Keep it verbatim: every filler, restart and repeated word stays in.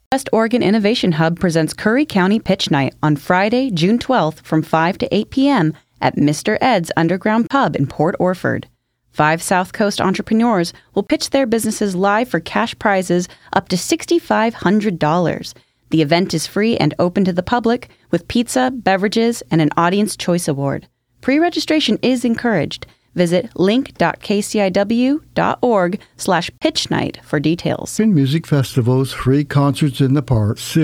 West Oregon Innovation Hub presents Curry County Pitch Night on Friday, June twelfth from five to eight p.m. at Mister Ed's Underground Pub in Port Orford. Five South Coast entrepreneurs will pitch their businesses live for cash prizes up to six thousand five hundred dollars. The event is free and open to the public with pizza, beverages, and an Audience Choice Award. Pre-registration is encouraged. Visit link.kciw.org slash pitch night for details. Music festivals, free concerts in the park,